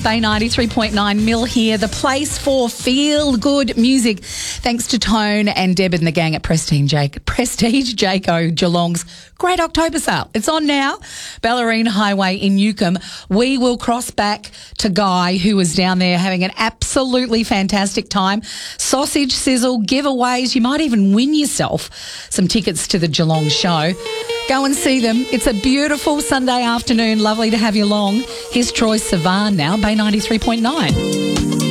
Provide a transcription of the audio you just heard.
Bay 93.9 Mill here, the place for feel-good music. Thanks to Tone and Deb and the gang at Prestige Jayco Geelong's Great October Sale. It's on now. Ballerine Highway in Newcombe. We will cross back to Guy, who was down there having an absolutely fantastic time. Sausage sizzle, giveaways. You might even win yourself some tickets to the Geelong show. Go and see them. It's a beautiful Sunday afternoon. Lovely to have you along. Here's Troye Sivan now, Bay 93.9.